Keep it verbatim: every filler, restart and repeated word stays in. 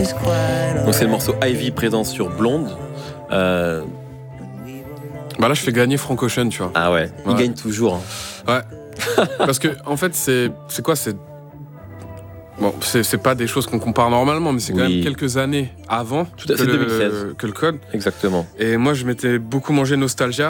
Donc c'est le morceau Ivy présent sur Blonde. Euh... Bah là, je fais gagner Frank Ocean, tu vois. Ah ouais, il ouais. gagne toujours. Hein. Ouais. Parce que, en fait, c'est, c'est quoi c'est... Bon, c'est, c'est pas des choses qu'on compare normalement, mais c'est quand oui. même quelques années avant Tout à que, fait, le, deux mille seize. que le code. Exactement. Et moi, je m'étais beaucoup mangé Nostalgia.